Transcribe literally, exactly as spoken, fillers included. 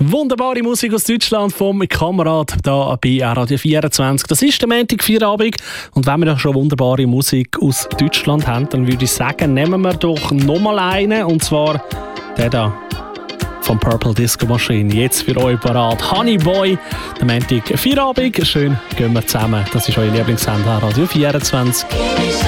Wunderbare Musik aus Deutschland vom Kamerad hier bei Radio vierundzwanzig. Das ist der Montag, Feierabend. Und wenn wir ja schon wunderbare Musik aus Deutschland haben, dann würde ich sagen, nehmen wir doch nochmal einen. Und zwar der da vom Purple Disco Machine. Jetzt für euch parat. Honey Boy, der Montag, Feierabend. Schön, gehen wir zusammen. Das ist euer Lieblingssender Radio vierundzwanzig.